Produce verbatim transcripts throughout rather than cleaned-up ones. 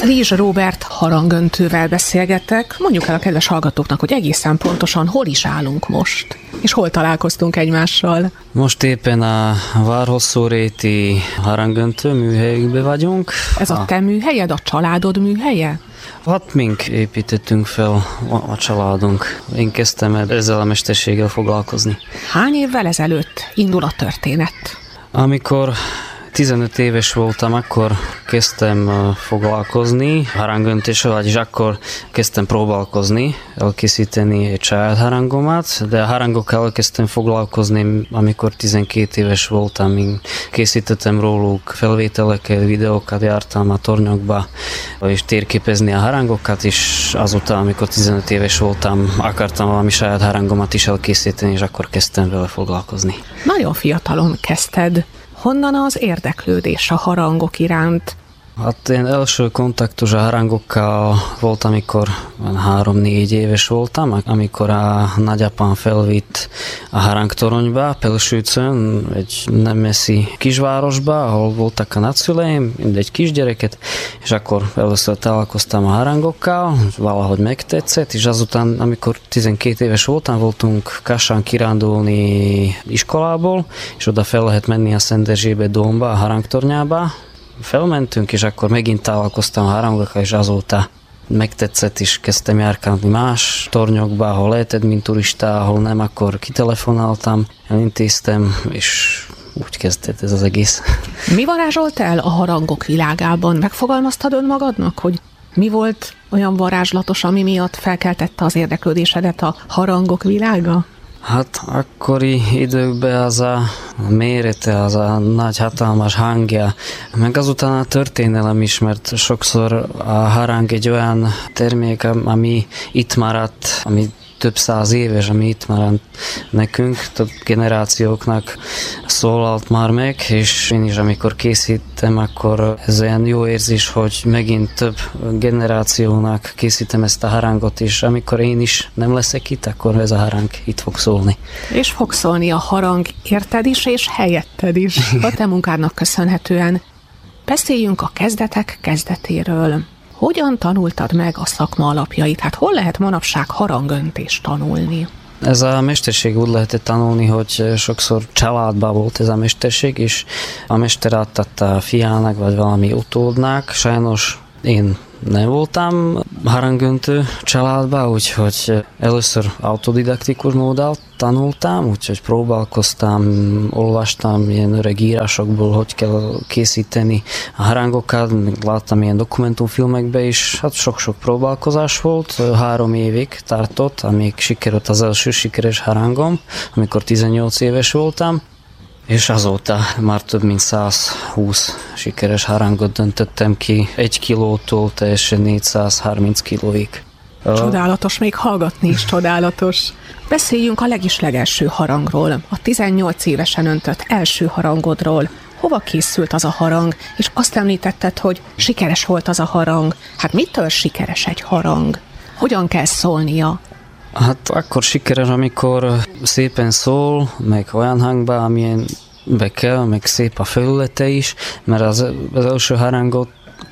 Rizs Róbert harangöntővel beszélgetek. Mondjuk el a kedves hallgatóknak, hogy egészen pontosan hol is állunk most, és hol találkoztunk egymással. Most éppen a Várhosszóréti harangöntő műhelyükbe vagyunk. Ez a te műhelyed, a családod műhelye? Hát mink építettünk fel a, a családunk. Én kezdtem el ezzel a mesterséggel foglalkozni. Hány évvel ezelőtt indul a történet? Amikor tizenöt éves voltam, akkor kezdtem foglalkozni harangöntéssel, vagyis akkor kezdtem próbálkozni, elkészíteni egy saját harangomat, de a harangokkal elkezdtem foglalkozni, amikor tizenkét éves voltam, én készítettem róluk felvételeket, videókat, jártam a tornyokba, és térképezni a harangokat, és azután, amikor tizenöt éves voltam, akartam valami saját harangomat is elkészíteni, és akkor kezdtem vele foglalkozni. Nagyon fiatalon kezdted. Honnan az érdeklődés a harangok iránt? Hát én első kontaktus a harangokkal volt, amikor három-négy éves voltam, amikor a nagyapám felvitt a harangtoronyba, Pelsőcön, egy nem messzi kisvárosba, ahol voltak a nagyszüleim, mindegy kisgyereket, és akkor először találkoztam a harangokkal, valahogy megtetszett, és azután, amikor tizenkét éves voltam, voltunk Kassán kirándulni iskolából, és oda fel lehet menni a Szent Erzsébet dómba, a harangtornyába. Felmentünk, és akkor megint találkoztam a harangokkal, és azóta megtetszett, és kezdtem járkálni más tornyokba, ahol lehetett, mint turista, ahol nem, akkor kitelefonáltam, elintéztem, és úgy kezdett ez az egész. Mi varázsolt el a harangok világában? Megfogalmaztad önmagadnak, hogy mi volt olyan varázslatos, ami miatt felkeltette az érdeklődésedet a harangok világa? Hát akkori időkben az a mérete, az a nagy hatalmas hangja, meg azután a történelem is, mert sokszor a harang egy olyan termék, ami itt maradt, ami több száz éves, ami itt maradt nekünk, több generációknak szólalt már meg, és én is, amikor készítem, akkor ez olyan jó érzés, hogy megint több generációnak készítem ezt a harangot, és amikor én is nem leszek itt, akkor ez a harang itt fog szólni. És fog szólni a harang érted is, és helyetted is, a te munkádnak köszönhetően. Beszéljünk a kezdetek kezdetéről. Hogyan tanultad meg a szakma alapjait? Hát hol lehet manapság harangöntést tanulni? Ez a mesterség úgy lehetett tanulni, hogy sokszor családban volt ez a mesterség, és a mester átadta a fiának, vagy valami utódnak. Sajnos én nem voltam harangöntő családban, úgyhogy először autodidaktikus módon tanultam, úgyhogy próbálkoztam, olvastam ilyen öreg írásokból, hogy kell készíteni a harangokat, láttam ilyen dokumentumfilmekbe is, hát sok-sok próbálkozás volt, három évig tartott, amíg sikerült az első sikeres harangom, amikor tizennyolc éves voltam, és azóta már több mint száz húsz sikeres harangot döntöttem ki, egy kilótól teljesen négyszázharminc kilóig. Csodálatos, még hallgatni is csodálatos. Beszéljünk a legislegelső harangról, a tizennyolc évesen öntött első harangodról. Hova készült az a harang, és azt említetted, hogy sikeres volt az a harang. Hát mitől sikeres egy harang? Hogyan kell szólnia? Hát akkor sikeres, amikor szépen szól, meg olyan hangban, amilyen be kell, meg szép a felülete is, mert az, az első harangot,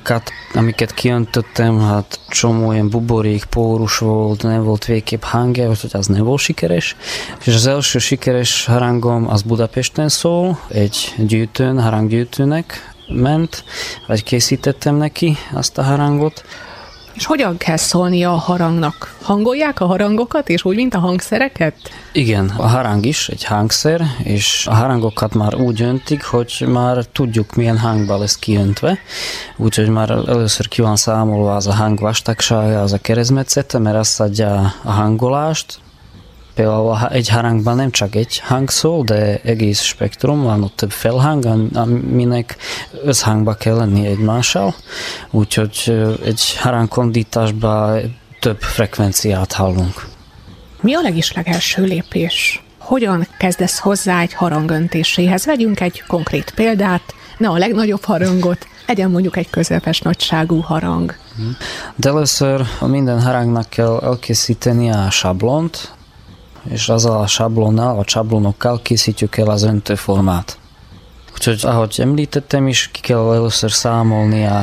amiket kiöntöttem, hát csomó ilyen buborék, pórus volt, nem volt végképp hangja, úgyhogy az nem volt sikeres. És az első sikeres harangom az Budapesten szól, egy gyűjtőn, haranggyűjtőnek ment, vagy készítettem neki azt a harangot. És hogyan kell szólnia a harangnak? Hangolják a harangokat, és úgy, mint a hangszereket? Igen, a harang is egy hangszer, és a harangokat már úgy öntik, hogy már tudjuk, milyen hangban lesz kiöntve. Úgyhogy már először ki van számolva az a hang vastagsága, az a keresztmetszete, mert azt adja a hangolást. Például egy harangban nem csak egy hang szól, de egész spektrum, van ott több felhang, aminek összhangba kell lenni egymással. Úgyhogy egy harangkondításban több frekvenciát hallunk. Mi a legislegelső lépés? Hogyan kezdesz hozzá egy harangöntéséhez? Vegyünk egy konkrét példát, ne a legnagyobb harangot, legyen mondjuk egy közepes nagyságú harang. De először minden harangnak kell elkészíteni a sablont, és azzal a sablonnal, a sablonokkal készítjük el az öntőformát. Úgyhogy, ahogy említettem is, ki kell először számolni a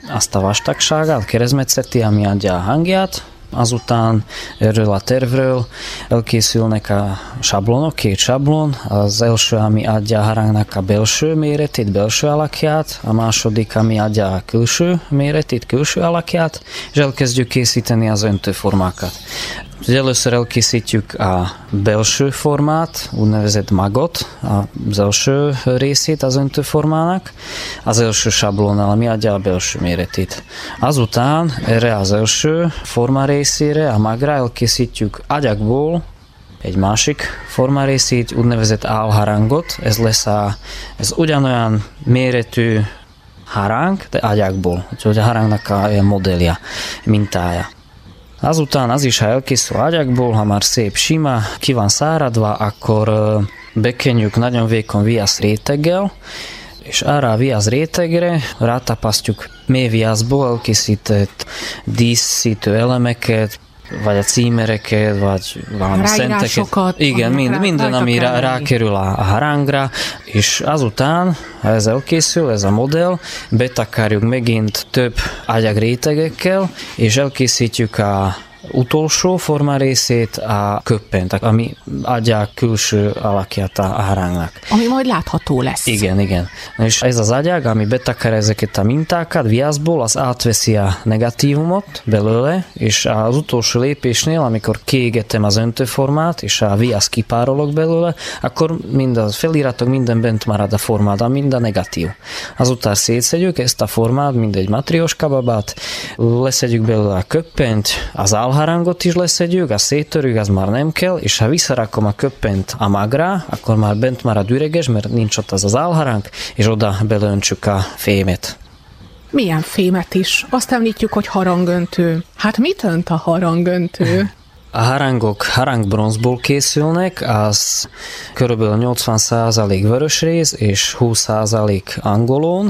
azt a vastagságát, keresztmetszeti, ami adja a hangját. Azután erről a tervről elkészülnek a sablonok, két sablon. Az első, ami adja a harangnak a belső méretét, belső alakját, a második, ami adja a külső méretét, külső alakját, és elkezdjük készíteni az öntőformákat. Először elkészítjük a belső formát, úgynevezett magot, az első részét az öntőformának, az első sablonnal, ami adja a belső méretét. Azután erre az első forma részére, a magra elkészítjük agyagból egy másik forma részét, úgynevezett álharangot, ez lesz a, ez ugyanolyan méretű harang, de agyagból, úgyhogy a harangnak a modellje, mintája. Azután az is, ha elkészül agyagból, ha már szép sima, ki van száradva, akkor bekenjük nagyon vékony viasz réteggel, és arra a viasz rétegre rátapasztjuk mély viaszból elkészített díszítő elemeket, vagy a címereket, vagy valami szenteket. Igen, mind, minden, ami rá, rákerül a, a harangra, és azután, ha ez elkészül, ez a modell, betakarjuk megint több agyagrétegekkel, és elkészítjük a utolsó forma részét, a köppent, ami adja a külső alakját a harangnak. Ami majd látható lesz. Igen, igen. És ez az agyag, ami betakar ezeket a mintákat viaszból, az átveszi a negatívumot belőle, és az utolsó lépésnél, amikor kiégetem az öntőformát, és a viasz kipárolok belőle, akkor mind a feliratok, minden bent marad a formában, mind a negatív. Azután szétszedjük ezt a formát, mindegy matrioska babát, leszedjük belőle a köppent, az álharangot is leszedjük, a széttörjük, az már nem kell, és ha visszarakom a köppent a magra, akkor már bent marad üreges, mert nincs ott az az álharang, és oda belöntsük a fémet. Milyen fémet is? Azt említjük, hogy harangöntő. Hát mit önt a harangöntő? A harangok harangbronzból készülnek, az körülbelül nyolcvan százalék vörösréz és húsz százalék angolón,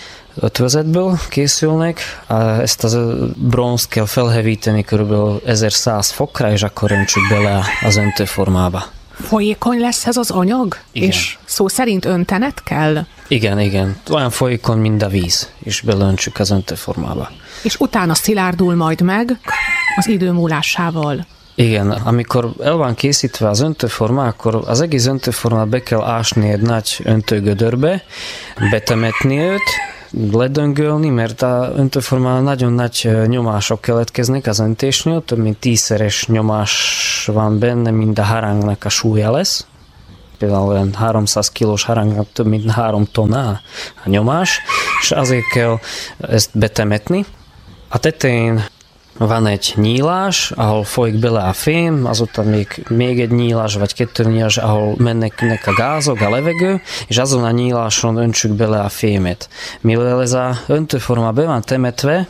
ötvözetből készülnek. Ezt a bronzt kell felhevíteni körülbelül ezerszáz fokra, és akkor öntsük bele az öntőformába. Folyékony lesz ez az anyag? Igen. És szó szerint öntenet kell? Igen, igen. Olyan folyékony, mint a víz, és belöntsük az öntőformába. És utána szilárdul majd meg az idő múlásával. Igen, amikor el van készítve az öntőforma, akkor az egész öntőformát be kell ásni egy nagy öntőgödörbe, betemetni őt, ledöngölni, mert a öntőformában nagyon nagy nyomások keletkeznek az öntésnél, több mint tízszeres nyomás van benne, mint a harangnak a súlya lesz. Például olyan háromszáz kilós harangnak több mint három tonna a nyomás, és azért kell ezt betemetni. A tetején van egy nyílás, ahol folyik bele a fém, azután még, még egy nyílás, vagy kettő nyílás, ahol mennek a gázok, a levegő, és azon a nyíláson öntsük bele a fémet. Mivel ez a öntőforma be van temetve,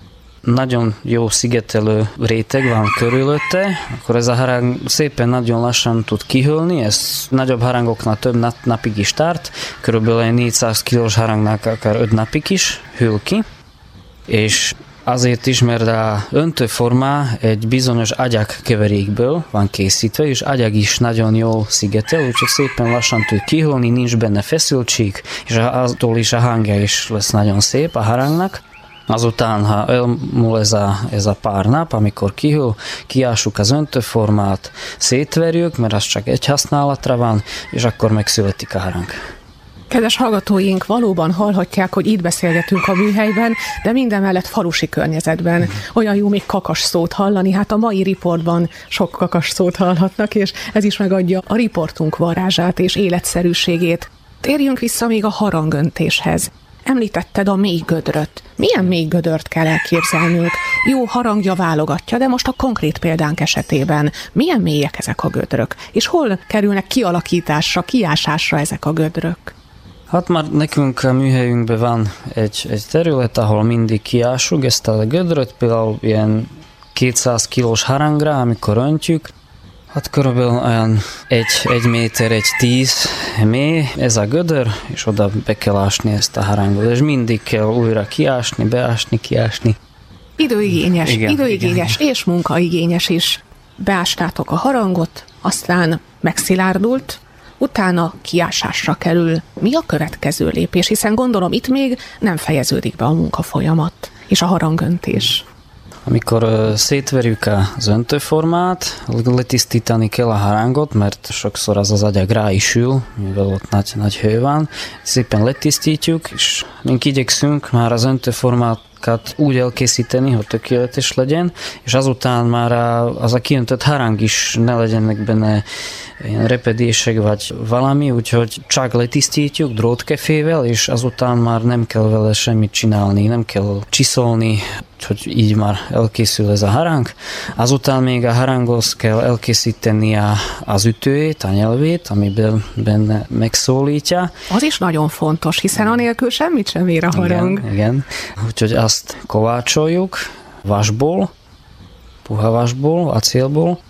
nagyon jó szigetelő réteg van körülötte, akkor ez a harang szépen nagyon lassan tud kihűlni, ez nagyobb harangoknál több nap, napig is tart, körülbelül négyszáz kilós harangnak akár öt napig is hűl ki, és azért is, mert a öntőforma egy bizonyos agyagkeverékből van készítve, és agyag is nagyon jól szigetel, úgyhogy szépen lassan tud kihűlni, nincs benne feszültség, és aztól is a hangja is lesz nagyon szép a harangnak. Azután, ha elmúl ez a, ez a pár nap, amikor kihűl, kiássuk az öntőformát, szétverjük, mert az csak egy használatra van, és akkor megszületik a harang. Kedves hallgatóink, valóban hallhatják, hogy itt beszélgetünk a műhelyben, de mindemellett falusi környezetben. Olyan jó még kakas szót hallani, hát a mai riportban sok kakas szót hallhatnak, és ez is megadja a riportunk varázsát és életszerűségét. Térjünk vissza még a harangöntéshez. Említetted a mély gödröt. Milyen mély gödört kell elképzelnünk? Jó harangja válogatja, de most a konkrét példánk esetében milyen mélyek ezek a gödrök? És hol kerülnek kialakításra, kiásásra ezek a gödrök? Hát már nekünk a műhelyünkben van egy, egy terület, ahol mindig kiássuk ezt a gödröt, például ilyen kétszáz kilós harangra, amikor öntjük, hát körülbelül olyan egy, egy méter, egy tíz mély ez a gödör, és oda be kell ásni ezt a harangot, és mindig kell újra kiásni, beásni, kiásni. Időigényes, igen, időigényes igen. És munkaigényes is. Beástátok a harangot, aztán megszilárdult, utána kiásásra kerül. Mi a következő lépés? Hiszen gondolom itt még nem fejeződik be a munkafolyamat. És a harangöntés? Amikor szétverjük az öntőformát, letisztítani kell a harangot, mert sokszor az az agyag rá is ül, mivel ott nagy, nagy hő van. Szépen letisztítjuk, és mink igyekszünk már az öntőformát úgy elkészíteni, hogy tökéletes legyen, és azután már az a kiöntött harang is ne legyenek benne ilyen repedések vagy valami, úgyhogy csak letisztítjuk drótkefével, és azután már nem kell vele semmit csinálni, nem kell csiszolni, hogy így már elkészül ez a harang. Azután még a haranghoz kell elkészíteni az ütőjét, a nyelvét, amiben benne megszólítja. Az is nagyon fontos, hiszen anélkül semmit sem ér a harang. Igen, igen. Úgyhogy azt kovácsoljuk vasból, puha vasból, acélból,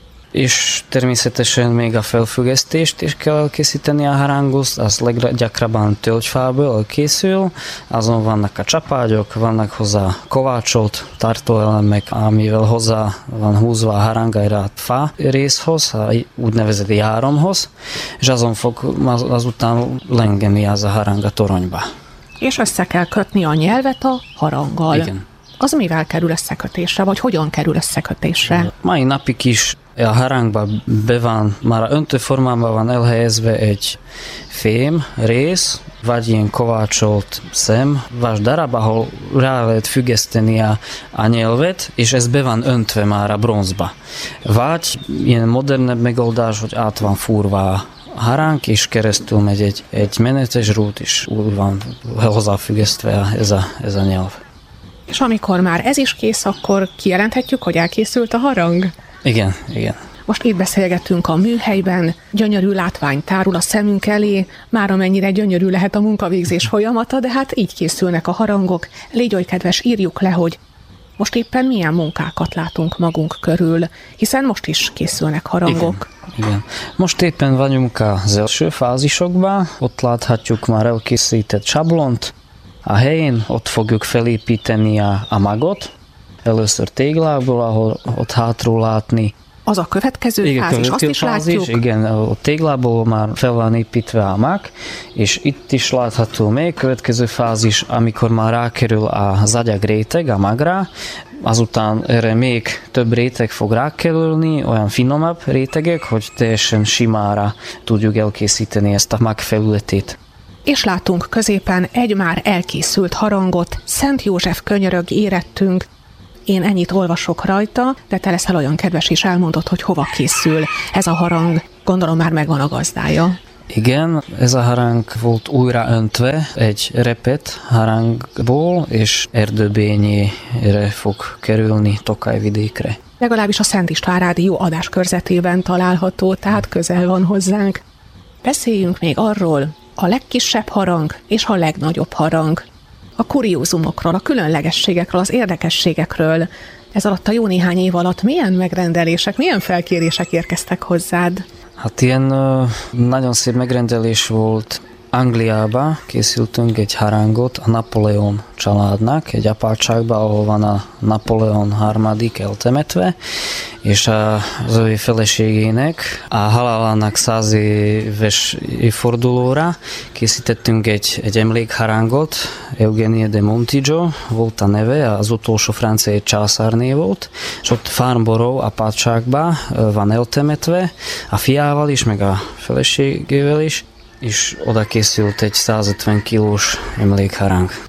és természetesen még a felfüggesztést is kell elkészíteni a haranghoz, az leggyakrabban tölgyfából elkészül, azon vannak a csapágyok, vannak hozzá kovácsolt tartóelemek, amivel hozzá van húzva a harang erre a fá részhoz, a úgynevezett járomhoz, és azon fog azután lengeni az a harang a toronyba. És össze kell kötni a nyelvet a haranggal. Igen. Az mivel kerül összekötésre, vagy hogyan kerül összekötésre? Mai napig is a harangban be van, már a öntőformában van elhelyezve egy fém rész, vagy ilyen kovácsolt szem, vagy darab, ahol rá lehet függeszteni a, a nyelvet, és ez be van öntve már a bronzba. Vagy ilyen modernebb megoldás, hogy át van fúrva a harang, és keresztül megy egy, egy menetes rút, és úgy van hozzáfüggesztve ez a, ez a nyelv. És amikor már ez is kész, akkor kijelenthetjük, hogy elkészült a harang? Igen, igen. Most itt beszélgetünk a műhelyben, gyönyörű látvány tárul a szemünk elé, már amennyire gyönyörű lehet a munkavégzés folyamata, de hát így készülnek a harangok. Légy oly kedves, írjuk le, hogy most éppen milyen munkákat látunk magunk körül, hiszen most is készülnek harangok. Igen, igen. Most éppen vagyunk az első fázisokban, ott láthatjuk már elkészített sablont. A helyén ott fogjuk felépíteni a, a magot, először téglából, ahol ott hátról látni. Az a következő igen, fázis, következő azt is fázis, látjuk. Igen, a téglából már fel van építve a mag, és itt is látható még következő fázis, amikor már rákerül az agyag réteg a magra, azután erre még több réteg fog rákerülni, olyan finomabb rétegek, hogy teljesen simára tudjuk elkészíteni ezt a mag felületét. És látunk középen egy már elkészült harangot, Szent József könyörög érettünk. Én ennyit olvasok rajta, de te leszel olyan kedves és elmondod, hogy hova készül ez a harang. Gondolom már megvan a gazdája. Igen, ez a harang volt újra öntve egy repet harangból, és Erdőbényére fog kerülni Tokaj vidékre. Legalábbis a Szent István Rádió adáskörzetében található, tehát közel van hozzánk. Beszéljünk még arról, a legkisebb harang és a legnagyobb harang. A kuriózumokról, a különlegességekről, az érdekességekről. Ez alatt a jó néhány év alatt milyen megrendelések, milyen felkérések érkeztek hozzád? Hát ilyen uh, nagyon szép megrendelés volt. Angliába készültünk egy harangot a Napóleon családnak, egy apátságban, ahol van a Napóleon harmadik eltemetve, és az ő feleségének a halálának száz éves évfordulóra készítettünk egy, egy emlékharangot, Eugenie de Montijo volt a neve, az utolsó francia császárné volt, és ott Farnborough apátságban van eltemetve, a fiával is, meg a feleségével is, és oda készült egy százötven kilós emlékharang.